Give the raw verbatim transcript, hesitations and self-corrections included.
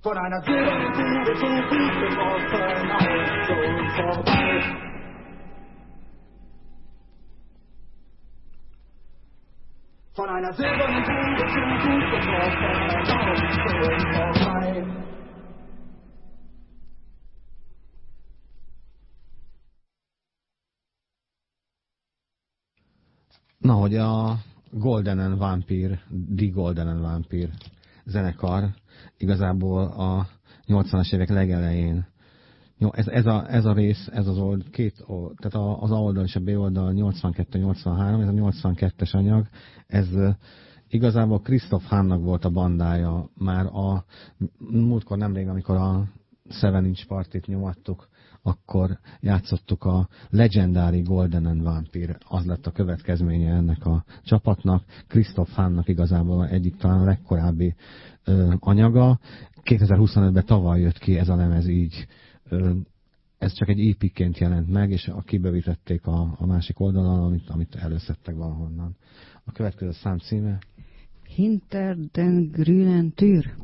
Von einer silbernen Tube zu Fuß offen Autos vorbei. Von einer silbernen Tube zu Fuß offen Autos vorbei. Na, hogy a Golden and Vampire, The Golden and Vampire zenekar igazából a nyolcvanas évek legelején. Ez, ez, a, ez a rész, ez az old, két, old, tehát az A oldal és a B oldal nyolcvankettő nyolcvanhárom, ez a nyolcvankettes anyag, ez igazából Christoph Hahnnak volt a bandája már a múltkor nemrég, amikor a Seven Inch Partit nyomattuk, akkor játszottuk a Legendary Golden and Vampire. Az lett a következménye ennek a csapatnak. Christoph Hahnnak igazából egyik talán a legkorábbi ö, anyaga. kétezer-huszonötben tavaly jött ki ez a lemez így. Ö, ez csak egy é pé-ként jelent meg, és a kibővítették a, a másik oldalon, amit, amit előszedtek valahonnan. A következő szám címe? Hinter den grünen Tür.